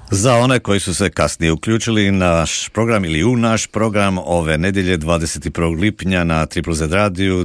Za one koji su se kasnije uključili naš program ili u naš program ove nedjelje 21. lipnja na Triple Z radiju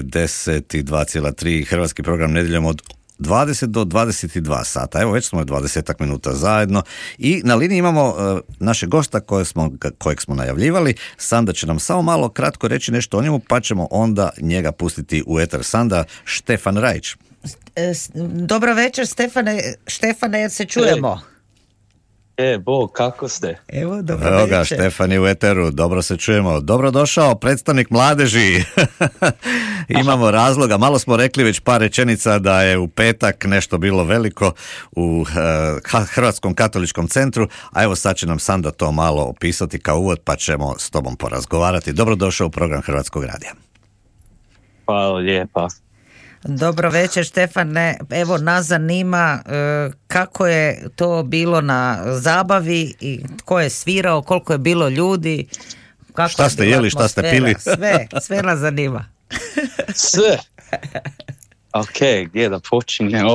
92,3 hrvatski program nedjeljom od 20 do 22 sata. Evo već smo 20 minuta zajedno i na liniji imamo našeg gosta kojeg smo najavljivali. Sanda će nam samo malo kratko reći nešto o njemu pa ćemo onda njega pustiti u eter. Sanda, Štefan Rajić. Dobro večer Štefane, jer se čujemo. Bog, kako ste? Evo ga, Štefan je u eteru, dobro se čujemo. Dobrodošao, predstavnik mladeži. Imamo razloga, malo smo rekli već par rečenica da je u petak nešto bilo veliko u Hrvatskom katoličkom centru, a evo sad će nam Sanda to malo opisati kao uvod, pa ćemo s tobom porazgovarati. Dobrodošao u program Hrvatskog radija. Hvala lijepa. Dobro večer Štefane, evo nas zanima kako je to bilo na zabavi i tko je svirao, koliko je bilo ljudi, šta ste jeli, šta ste pili. Sve nas zanima. Sve. Ok, gdje da počinjem?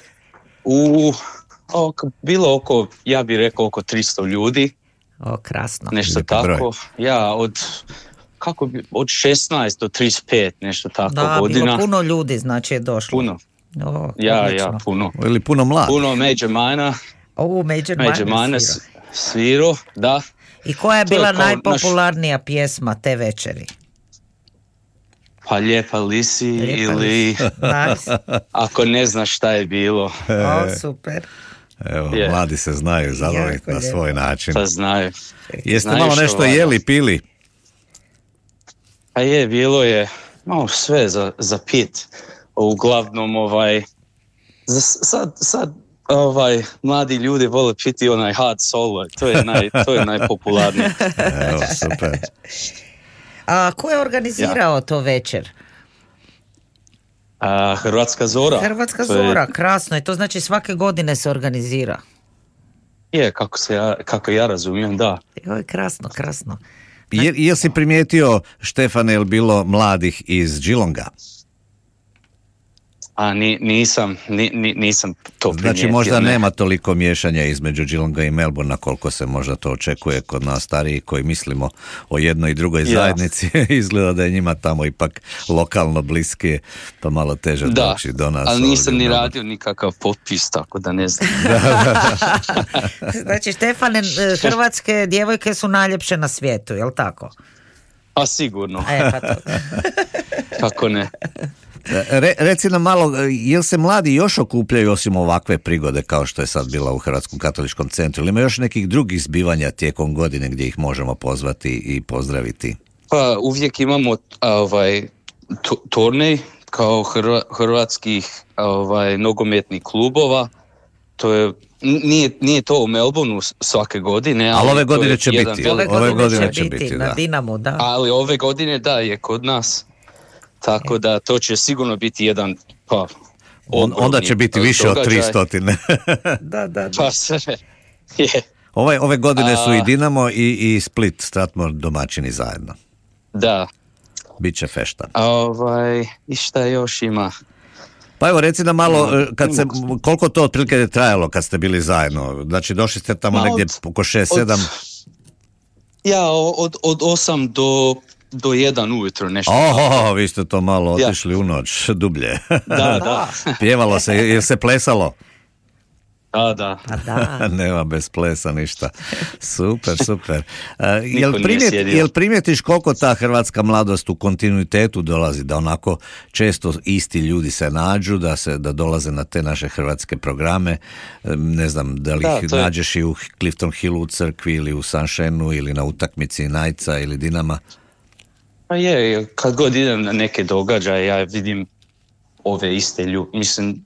Bilo oko, ja bih rekao oko 300 ljudi. Krasno. Nešto tako. Broj. Ja, od 16 do 35, nešto tako godina. Da, bilo puno ljudi, znači je došlo. Puno. Ja, puno. Ili puno mlad. Puno Major Minor. Major Minor svirao, da. I koja je bila najpopularnija pjesma te večeri? Pa Lijepa Lisi ili nice. Ako ne znaš šta je bilo. Super. Evo, mladi se znaju zabaviti na svoj način. Pa znaju. Jeste malo nešto jeli, pili? Pa bilo je sve za pit. Uglavnom, sad mladi ljudi vole piti onaj hard solo. To je najpopularnije. Evo, super. A ko je organizirao to večer? Hrvatska Zora. Hrvatska Zora, krasno. I to znači svake godine se organizira. Kako ja razumijem, da. Joj, krasno. Jel si primijetio, Štefane, je li bilo mladih iz Geelonga? Nisam to primijetio. Znači možda nema toliko miješanja između Geelonga i Melbourna koliko se možda to očekuje kod nas stariji koji mislimo o jednoj i drugoj zajednici. Izgleda da je njima tamo ipak lokalno bliske, pa malo teže doći do nas. Ali nisam ni radio nikakav potpis, tako da ne znam. Znači Štefane, hrvatske djevojke su najljepše na svijetu, jel tako? Pa sigurno. Pa to. Kako ne? Reci nam malo, jel se mladi još okupljaju osim ovakve prigode kao što je sad bila u Hrvatskom katoličkom centru, ili ima još nekih drugih zbivanja tijekom godine gdje ih možemo pozvati i pozdraviti? Pa uvijek imamo turnej kao hrvatskih nogometnih klubova. To je nije to u Melbourneu svake godine, ali ove godine će biti. Ove godine će biti na Dinamu, da. Ali ove godine je kod nas. Tako da to će sigurno biti jedan onda će biti više od 300. Da. Pa sve. Ove godine su i Dinamo i Split, Strathmore domaćini zajedno. Da. Biće fešta. I šta još ima? Pa evo reci nam malo, koliko to otprilike je trajalo kad ste bili zajedno? Znači došli ste tamo negdje oko 6-7? Ja, od 8 do 1 ujutro nešto. Vi ste to malo otišli u noć, dublje. Da. Pjevalo se, je se plesalo? Da. Nema bez plesa ništa. Super. Jel primijetiš koliko ta hrvatska mladost u kontinuitetu dolazi, da onako često isti ljudi se nađu, da dolaze na te naše hrvatske programe, ne znam, da li ih nađeš i u Clifton Hillu u crkvi ili u Sunshineu ili na utakmici Najca ili Dinama? Pa kad god idem na neke događaje, ja vidim ove iste ljude, mislim,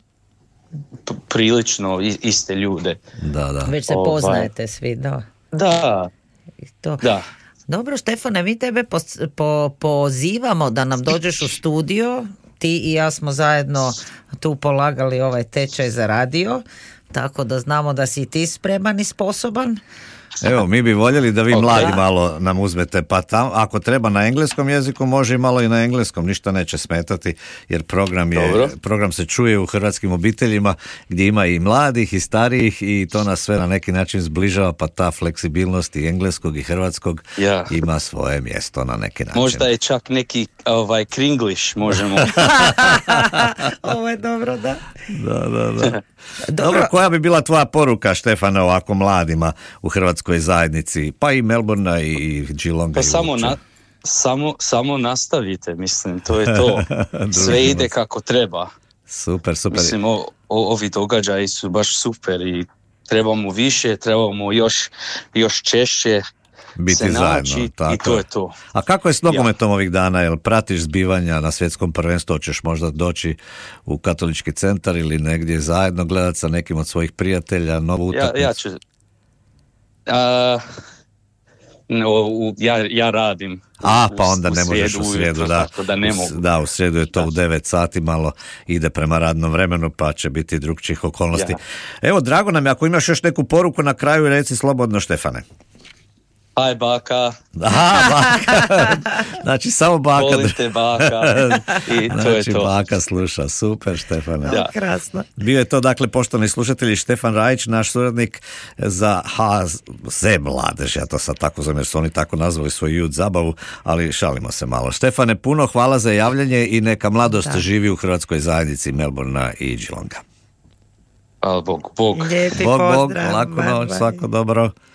prilično iste ljude. Da. Već se poznajete svi, da. Da. Dobro, Štefane, mi tebe pozivamo da nam dođeš u studio. Ti i ja smo zajedno tu polagali ovaj tečaj za radio, tako da znamo da si ti spreman i sposoban. Evo, mi bi voljeli da vi mladi malo nam uzmete, pa tam, ako treba na engleskom jeziku, može i malo i na engleskom, ništa neće smetati, jer program se čuje u hrvatskim obiteljima gdje ima i mladih i starijih i to nas sve na neki način zbližava, pa ta fleksibilnost i engleskog i hrvatskog ima svoje mjesto na neki način. Možda je čak neki kringliš možemo. Ovo je dobro, da. Da. Dobro, koja bi bila tvoja poruka, Štefane, ovako mladima u hrvatskoj zajednici, pa i Melbournea i Geelonga? Pa samo nastavite, mislim, to je to. Sve ide kako treba. Super. Mislim, ovi događaji su baš super i trebamo više, trebamo još češće biti se zajedno, tako. I to je to. A kako je s nogometom ovih dana? Jel pratiš zbivanja na svjetskom prvenstvu? Hoćeš možda doći u katolički centar ili negdje zajedno gledati sa nekim od svojih prijatelja novu utakmicu? Ja ću. Ja radim. Pa onda ne možeš u srijedu, da ne mogu. Da, u srijedu je to u 9 sati, malo ide prema radnom vremenu, pa će biti drugčijih okolnosti. Evo, drago nam je, ako imaš još neku poruku na kraju, reci slobodno, Štefane. Aj, baka. Baka. Znači, samo baka. Volite baka. I to je to. Baka sluša. Super, Štefane. Krasno. Bio je to, dakle, poštovani slušatelji, Štefan Rajić, naš suradnik za HZ Mladež. Ja to sad tako zovem, jer su oni tako nazvali svoju youth zabavu, ali šalimo se malo. Štefane, puno hvala za javljanje i neka mladost živi u hrvatskoj zajednici Melbournea i Geelonga. Bog. Lijepi Bog, pozdrav. laku noć, svako dobro.